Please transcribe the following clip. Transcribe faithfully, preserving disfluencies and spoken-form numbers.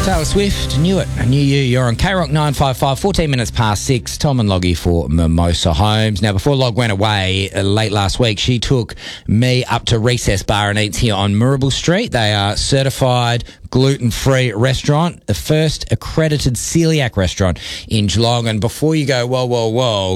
Taylor Swift, knew it. I knew you. You're on K Rock nine five five, fourteen minutes past six. Tom and Loggy for Mimosa Homes. Now, before Log went away uh, late last week, she took me up to Recess Bar and Eats here on Murrible Street. They are certified gluten-free restaurant, the first accredited celiac restaurant in Geelong. And before you go, whoa, whoa, whoa,